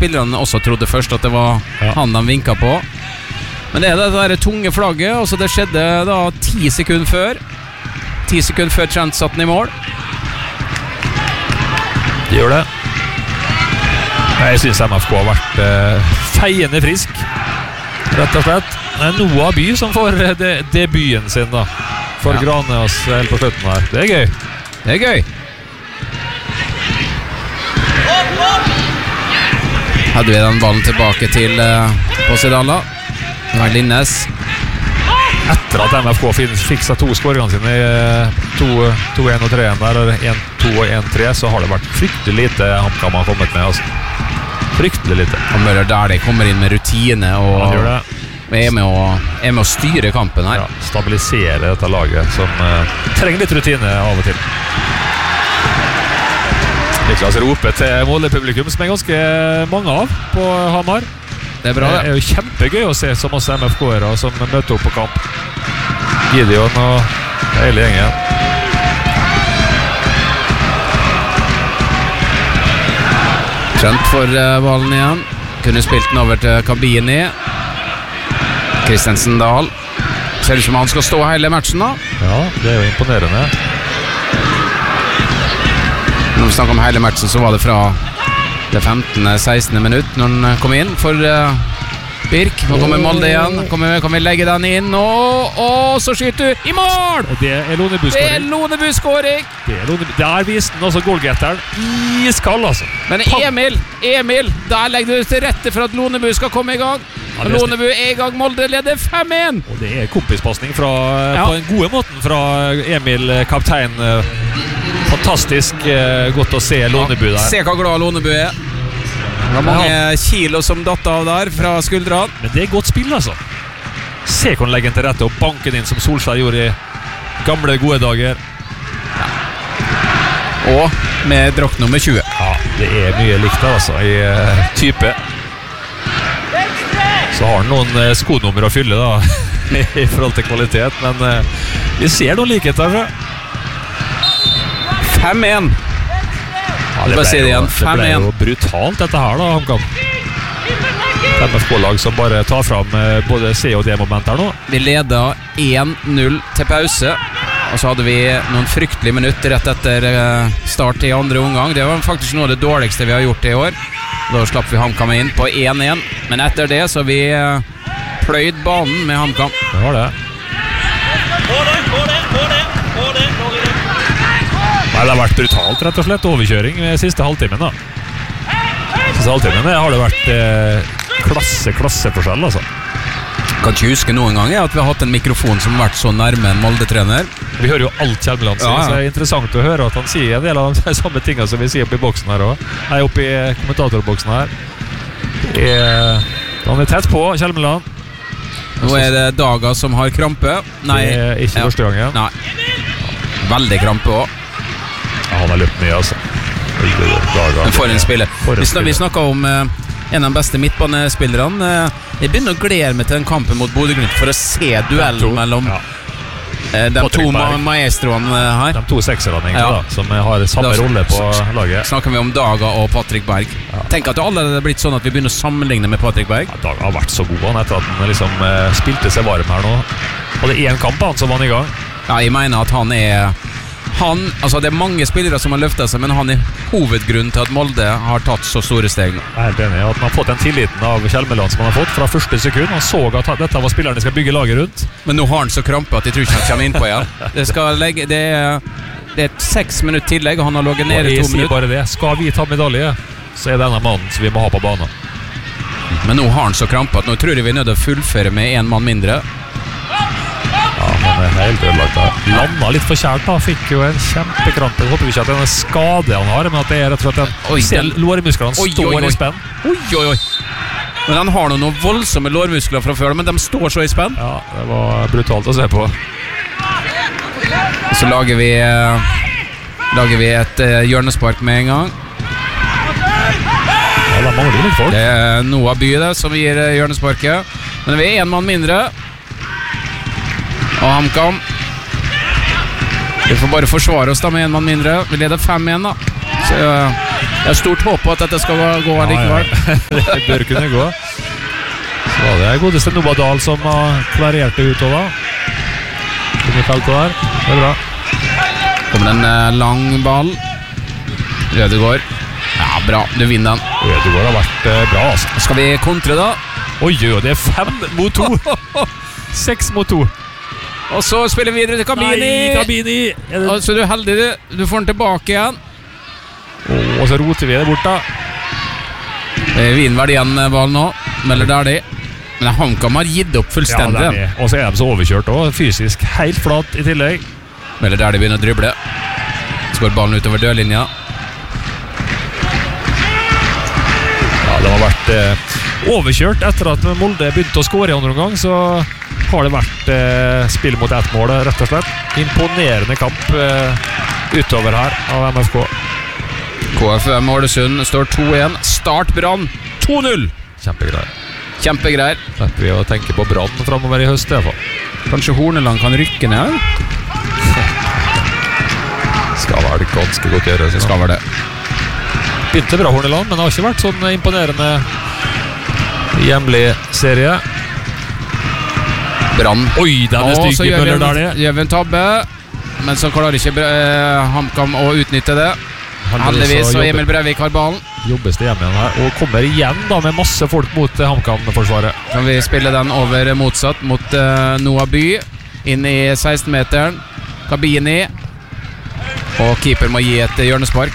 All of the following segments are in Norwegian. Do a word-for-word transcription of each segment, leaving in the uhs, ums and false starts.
spillerne også trodde først at det var ja. han de vinket på. Men det er det der tunge flagget. Altså det skjedde da ti sekunder før ti sekunder før Trent satt den i mål. Det gjør det. Jeg synes M F K har vært uh, feiende frisk, rett og slett. Det er Noah By som får de, debuten sin da, for ja. Graneås helt på slutten her. Det er gøy. Det er gøy. Hadde vi den ballen tilbake til uh, Posidala. Det var Linnes. Etter at M F K fikk seg to skåringene sine i to en og tre der, eller en to og en tre, så har det vært fryktelig lite HamKam har kommet med, altså. Fryktelig lite. Og Møller der de kommer inn med rutine og ja, er, med å, er med å styre kampen her. Ja, stabilisere dette laget som uh, trenger litt rutine av og til. Niklas roper til målepublikum, som er ganske mange av på Hamar. Det er bra, det er jo kjempegøy å se så masse M F K-ere som møter opp på kamp. Gideon og hele gjengen. Trent for ballen igjen. Kunne spilt den over til Kabini. Kristensen Dahl. Ser ut som han skal stå hele matchen da. Ja, det er jo imponerende. Når vi snakker om hele matchen, så var det fra det femtende sekstende minutt når han kom inn for uh, Birk. Nå kommer Molde igjen. Kommer, kan vi legge den inn? Og, og så skyter du i mål! Og det er Lonebu-skåring. Det er Lonebu-skåring. Det er Lonebu. Der viste han også goalgetteren. Iskall, altså. Men Emil, Emil, der legger du til rette for at Lonebu skal komme i gang. Ja, Lonebu er i gang. Molde leder fem en. Og det er kompispassning fra, ja. på en gode måten fra Emil, kaptein. Fantastisk godt å se Lonebu der. Se hva glad Lonebu er. Det var mange ja. kilo som datt av der fra skuldrene. Men det er godt spill, altså. Se hvordan legger den til rette og banken inn som Solskjær gjorde i gamle gode dager. Ja. Og med drakt nummer tjue. Ja, det er mye likt der, altså, i uh, type. Så har han noen uh, skonummer å fylle da, i forhold til kvalitet, men uh, vi ser noen likheter der. fem en. Ja, det, ble si det, jo, det ble jo brutalt dette her da, HamKam. M F K-lag som bare tar fram uh, både C- og D-moment her nå. Vi leder en null til pause, og så hadde vi noen fryktelige minutter rett etter uh, start i andre omgang. Det var faktisk noe av det dårligste vi har gjort i år. Da slapp vi HamKam inn på en en, men etter det så har vi uh, pløyd banen med HamKam. Det var det. Nei, det har vært brutalt, rett og slett, overkjøring i siste halvtimen da. Siste halvtimen det har det vært eh, klasse, klasseforskjell, altså. Kan ikke huske noen gang at vi har hatt en mikrofon som har vært så nærme en Molde-trener. Vi hører jo alt Kjelmeland sier, ja, ja. Så det er interessant å høre at han sier en del av de samme tingene som vi sier oppe i boksen her også. Nei, oppe i kommentatorboksen her. Er, han er tett på, Kjelmeland. Nå er det Daga som har krampe. Nei, det er ikke ja. første gangen. Nei, veldig krampe også. Ja, han har løpt mye, altså. Men for en spiller. Vi, snak, vi snakket om uh, en av de beste midtbanespillerne. Uh, jeg begynner å glede meg til den kampen mot Bodø/Glimt for å se duellen mellom ja. uh, de to ma maestroene her. De to sekserne egentlig, ja. da, som har samme da, rolle på laget. Snakker vi om Daga og Patrick Berg. Ja. Tenk at det allerede er blitt sånn at vi begynner å sammenligne med Patrick Berg. Ja, Daga har vært så god han etter at han liksom, uh, spilte seg varm her nå. Og det er en kamp han som var i gang. Ja, jeg mener at han er Han, altså det er mange spillere som har løftet seg, men han er hovedgrunnen til at Molde har tatt så store steg nå. Jeg er helt enig at han har fått den tilliten av Kjelmeland som han har fått fra første sekund. Han så at dette var spillerne skal bygge laget rundt. Men nå har han så krampe at jeg tror ikke han kommer inn på igjen. Det, skal legge, det, er, det er et seks minutt tillegg, og han har logget ned i to minutter. Bare det. Skal vi ta medalje, så er denne mannen som vi må ha på banen. Men nå har han så krampe at nå tror jeg vi er nødt til å fullføre med en mann mindre. Ja, han er helt ødelagt da. Landa litt for kjært da, fikk jo en kjempekrampe. Jeg håper ikke at det er en skade han har, men at det er rett og slett en... Oi, den lårmusklene står oi, oi. i spenn. Oi, oi, oi. Men han har noen voldsomme lårmuskler fra før, men de står så i spenn. Ja, det var brutalt å se på. Så lager vi, uh, lager vi et uh, hjørnespark med en gang. Ja, da mangler litt folk. Det er Noah By det, som gir uh, hjørnesparket. Men vi er en mann mindre. Og HamKam Vi får bare forsvare oss da med en mann mindre. Vi leder fem en da. Så uh, Jeg har stort håp på at dette skal gå likevel. Ja, ja. Det bør kunne gå. Så var det godeste Noah Dahl som har klarert det ut da. Kunne feltet der. Det er bra. Kommer en uh, lang ball. Rødegård. Ja, bra. Du vinner den. Rødegård har vært uh, bra, altså. Skal vi kontre da? Oi, jo, det er fem mot to. Seks mot to. Og så spiller vi videre til Kabini. Nei, Kabini. Det... Og så er du heldig, du. Du får den tilbake igjen. Oh, og så roter vi det bort da. Vi vinner vel igjen ballen nå. Melder der det. Men HamKam har gitt opp fullstendig. Ja, og så er de så overkjørt også. Fysisk helt flat i tillegg. Melder der de begynner å drible. Så går ballen utover dørlinja. Ja, det har vært eh, overkjørt etter at Molde begynte å skåre i andre omgang. Så har det vært eh, spill mot ett mål, rett og slett. Imponerende kamp eh, utover her av M F K. K F M Ålesund står to igjen. Start Brann to null. Kjempegreier. Kjempegreier. Slipper vi å tenke på Brann fremover i høst i hvert fall. Kanskje Horneland kan rykke ned? Skal være det ganske godt gjøre. Det skal være det. Begynte bra Horneland, men det har ikke vært sånn imponerende hjemlig serie. Brann. Oi, den er stygg. Så gjør vi, en, gjør vi en tabbe, men så klarer ikke eh, HamKam å utnytte det. Heldigvis, så Emil Breivik har ballen. Jobbes det hjemme igjen her, og kommer igjen da med masse folk mot uh, HamKam-forsvaret. Kan vi spille den over motsatt, mot uh, Noah By, inn i seksten-meteren. Kabini. Og keeper må gi et hjørnespark.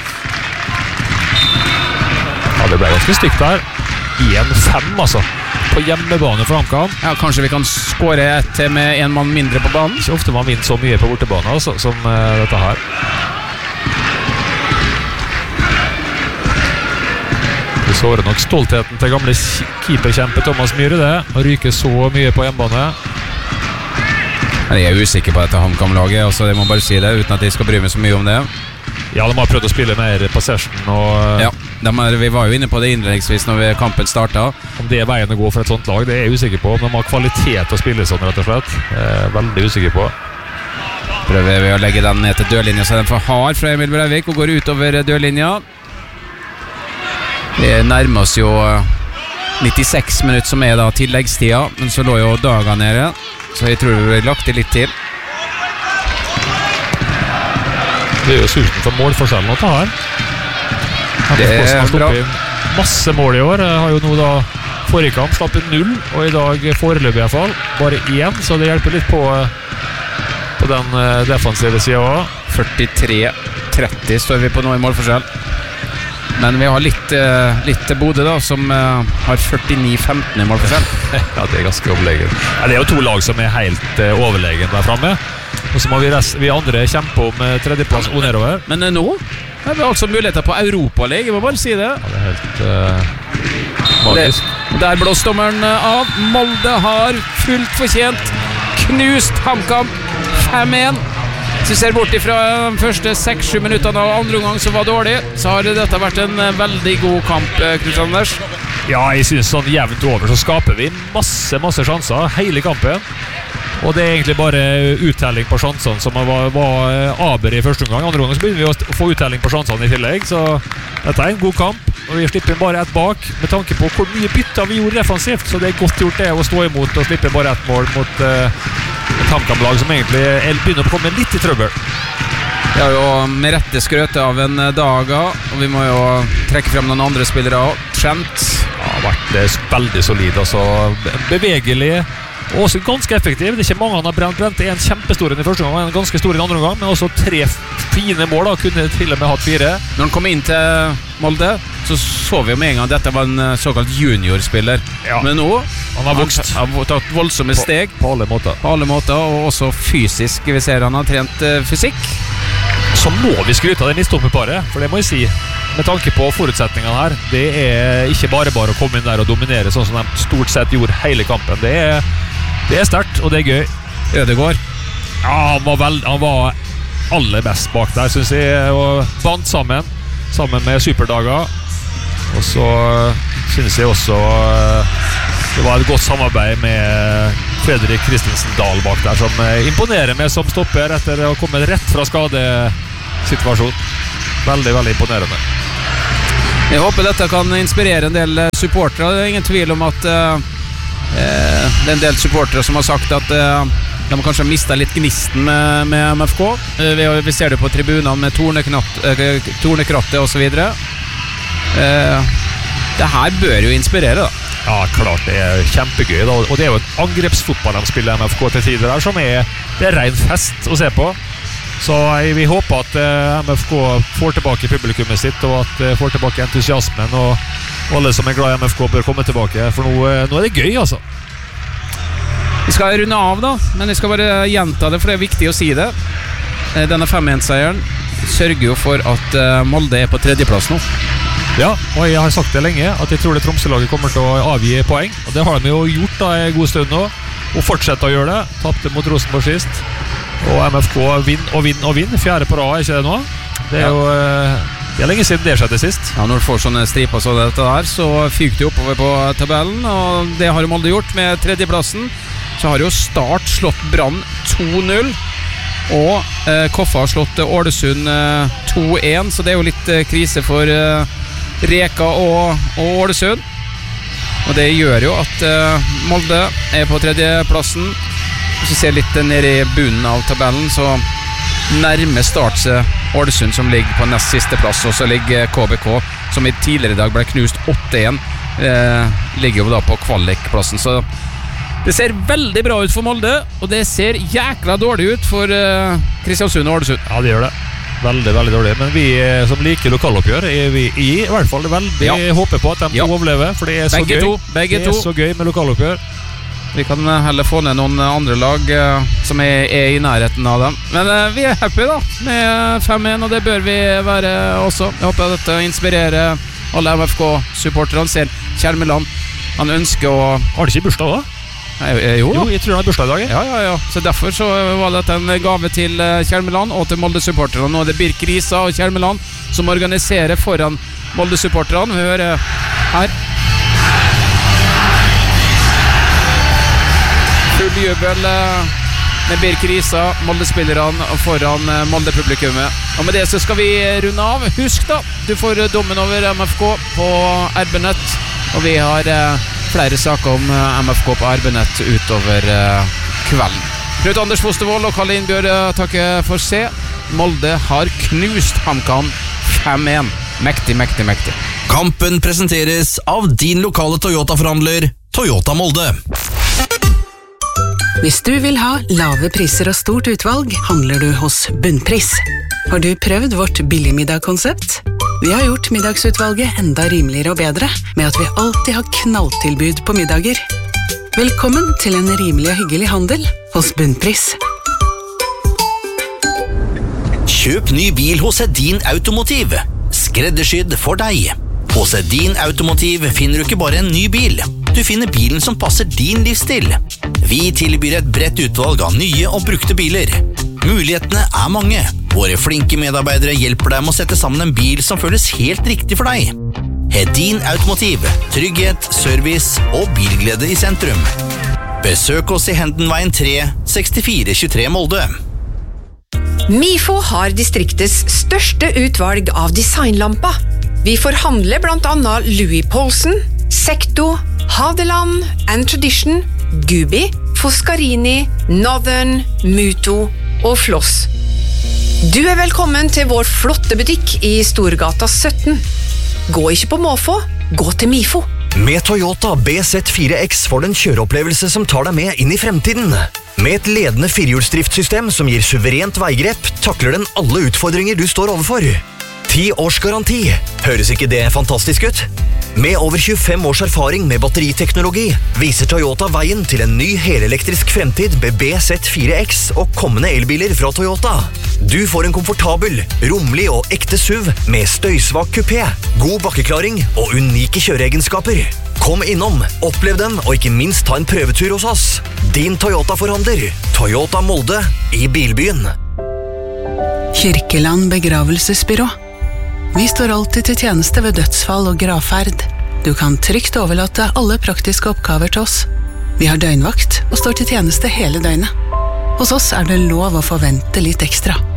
Ja, det ble ganske stygt der. en fem altså, på hjemmebane for HamKam. Ja, kanskje vi kan skåre et til med en mann mindre på banen. Ikke ofte man vinner så mye på bortebane altså, som uh, dette her. Det sårer nok stoltheten til gamle keeperkjempe Thomas Myhre det, å ryke så mye på hjemmebane. Jeg er usikker på dette HamKam-laget, altså jeg må bare si det, uten at jeg skal bry meg så mye om det. Ja, de har prøvd å spille mer possession og... Ja, er, vi var jo inne på det innledningsvis når vi, kampen startet. Om det er veien å gå for et sånt lag, det er jeg usikker på. Om de har kvalitet å spille sånn, rett og slett. Jeg er veldig usikker på. Prøver vi å legge den ned til dørlinja, så den får hard fra Emil Breivik og går utover dørlinja. Vi nærmer oss jo nittiseks minutter som er da tilleggstida, men så lå jo dagen nede, så jeg tror vi har lagt det litt til. Det er jo sulten for målforskjellen å ta her. Det er bra. Masse mål i år. Jeg har jo nå da forrige kamp slappet null, og i dag foreløpig i hvert fall bare én, så det hjelper litt på, på den defensive siden også. førtitre tretti står vi på nå i målforskjell. Men vi har litt, uh, litt til Bodø da, som uh, har førtini femten i målforskjell. Ja, det er ganske overlegen. Ja, det er jo to lag som er helt uh, overlegen der fremme. Og så må vi, rest, vi andre kjempe om uh, tredjeplass og nedover. Men uh, nå har vi altså muligheter på Europaliga, jeg må bare si det. Ja, det er helt uh, magisk. Det, der blåsdommeren av. Molde har fullt fortjent knust HamKam fem en. Hvis vi ser bort fra de første seks sju minuttene av andre omgang som var dårlig, så har dette vært en veldig god kamp, Kristian Anders. Ja, jeg synes sånn jevnt over så skaper vi masse, masse sjanser hele kampen. Og det er egentlig bare uttelling på sjansene som var, var aber i første omgang. Andre omgang så begynner vi å få uttelling på sjansene i tillegg, så dette er en god kamp. Og vi slipper bare ett bak, med tanke på hvor mye bytter vi gjorde defensivt. Så det er godt gjort det å stå imot og slippe bare ett mål mot uh, et HamKam-lag som egentlig begynner å komme litt i trøbbel. Vi har jo med rette skrøte av en Daga, og vi må jo trekke frem noen andre spillere. Trent ja, har vært veldig solid, altså bevegelig. Og også ganske effektiv. Det er ikke mange han har brent. Brent er en kjempestor i første gang, en ganske stor i andre gang, men også tre fine mål da, kunne til og med hatt fire. Når han kom inn til Molde, så så vi jo med en gang at dette var en såkalt juniorspiller. Ja. Men nå han har vokst. Han har tatt voldsomme steg. På, på alle måter. På alle måter, og også fysisk. Vi ser han har trent uh, fysikk. Så må vi skryte av det midtstopperparet, for det må jeg si. Med tanke på forutsetningene her, det er ikke bare bare å komme inn der og dominere sånn som de stort sett gjorde hele kampen. Det er Det er sterkt, og det er gøy. Ødegård. Ja, han var, vel, han var aller best bak der, synes jeg. Og bandt sammen, sammen med Superdaga. Og så synes jeg også det var et godt samarbeid med Fredrik Kristensen Dahl bak der, som imponerer meg som stopper etter å komme rett fra skadesituasjon. Veldig, veldig imponerende. Jeg håper dette kan inspirere en del supportere. Det er ingen tvil om at uh, uh, det er en del supportere som har sagt at uh, de har kanskje mistet litt gnisten med, med M F K. Uh, vi, vi ser det på tribunene med tornekrattet uh, tornekrattet og så videre. Uh, det her bør jo inspirere da. Ja, klart det er kjempegøy da. Og det er jo en angrepsfotball de spiller M F K til tider der, som er, det er ren fest å se på. Så vi håper at uh, M F K får tilbake publikummet sitt, og at uh, får tilbake entusiasmen, og alle som er glad i M F K bør komme tilbake, for nå, uh, nå er det gøy altså. Vi skal runde av da, men jeg skal bare gjenta det, for det er viktig å si det. uh, Denne fem en-seieren sørger jo for at uh, Molde er på tredjeplass nå. Ja, og jeg har sagt det lenge, at jeg tror det Tromsø-laget kommer til å avgi poeng, og det har de jo gjort da en god stund nå, og fortsetter å gjøre det. Tappte mot Rosenborg sist, og M F K vinn og vinn og vinn, fjerde på rad, er ikke det nå? Det er jo det er lenge siden det skjedde sist. Ja, når du får sånne striper så dette der, så fyker de oppover på tabellen, og det har de Molde gjort med tredjeplassen. Så har jo Start slått Brann to null, og eh, Koffa har slått Ålesund eh, to en, så det er jo litt eh, krise for eh, Reka og, og Ålesund. Og det gjør jo at uh, Molde er på tredjeplassen. Hvis vi ser litt ned i bunnen av tabellen, så nærmer Start seg Ålesund, som ligger på nest siste plass. Og så ligger K B K, som i tidligere i dag ble knust åtte en, uh, ligger jo da på kvalikplassen. Så det ser veldig bra ut for Molde, og det ser jækla dårlig ut for uh, Kristiansund og Ålesund. Ja, det gjør det. Veldig, veldig dårlig. Men vi som liker lokaloppgjør er vi i, i hvert fall veldig ja. håper på at de ja. overlever, for det er så begge gøy. To, begge det to. er så gøy med lokaloppgjør. Vi kan heller få ned noen andre lag uh, som er, er i nærheten av dem. Men uh, vi er happy da med fem en, og det bør vi være også. Jeg håper at dette inspirerer alle M F K-supporterne. Ser Kjermeland, han ønsker å... Har de ikke bursdag da? Nei, jo, jo, jeg tror han har bursdag i dag. Ja, ja, ja. Så derfor så var dette en gave til Kjermeland og til Molde-supporterne. Nå er det Birk Risa og Kjermeland som organiserer foran Molde-supporterne. Vi hører her. Full jubel med Birk Risa, Molde-spillerne foran Molde-publikummet. Og med det så skal vi runde av. Husk da, du får dommen over M F K på R B Nett, og vi har flere saker om M F K på R B Nett utover uh, kvelden. Knut Anders Fostervold og Karl Innbjørn uh, takker for se. Molde har knust HamKam fem en. Mektig, mektig, mektig. Kampen presenteres av din lokale Toyota-forhandler, Toyota Molde. Hvis du vil ha lave priser og stort utvalg, handler du hos Bunnpris. Har du prøvd vårt billigmiddag-konsept? Vi har gjort middagsutvalget enda rimeligere og bedre, med at vi alltid har knalltilbud på middager. Velkommen til en rimelig og hyggelig handel hos Bunnpris. Kjøp ny bil hos Edin Automotiv. Skreddersydd for deg. Hos Edin Automotiv finner du ikke bare en ny bil. Du finner bilen som passer din livsstil. Vi tilbyr et bredt utvalg av nye og brukte biler. Mulighetene er mange. Våre flinke medarbeidere hjelper deg med å sette sammen en bil som føles helt riktig for deg. Edin Automotiv. Trygghet, service og bilglede i sentrum. Besøk oss i Hendenveien tre, sekstifire tjuetre Molde. Mifo har distriktets største utvalg av designlamper. Vi forhandler blant annet Louis Paulsen, Secto, Hadeland and Tradition, Gubi, Foscarini, Northern, Muto og Floss. Du er velkommen til vår flotte butikk i Storgata sytten. Gå ikke på måfå, gå til Mifo. Med Toyota B Z fire X får du en kjøreopplevelse som tar deg med inn i fremtiden. Med et ledende firehjulsdriftssystem som gir suverent veigrep, takler den alle utfordringer du står overfor. ti års garanti. Høres ikke det fantastisk ut? Med over tjuefem års erfaring med batteriteknologi viser Toyota veien til en ny helelektrisk fremtid med B Z fire X og kommende elbiler fra Toyota. Du får en komfortabel, rommelig og ekte S U V med støysvak kupé, god bakkeklaring og unike kjøreegenskaper. Kom innom, opplev dem og ikke minst ta en prøvetur hos oss. Din Toyota-forhandler, Toyota Molde i Bilbyen. Kirkeland begravelsesbyrå. Vi står alltid til tjeneste ved dødsfall og gravferd. Du kan trygt overlate alle praktiske oppgaver til oss. Vi har døgnvakt og står til tjeneste hele døgnet. Hos oss er det lov å forvente litt ekstra.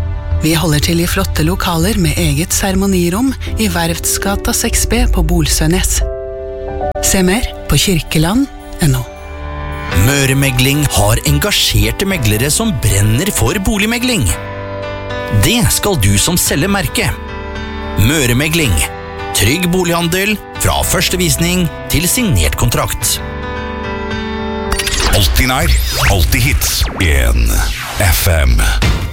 Vi holder til i flotte lokaler med eget seremonirom i Verftsgata seks B på Bolsønes. Se mer på kirkeland punktum no. Møремegling har engasjerte meglere som brenner for boligmegling. Det skal du som selger merke. Møремegling. Trygg bolighandel fra første visning til signert kontrakt. Alltid nær, alltid hits. En F M.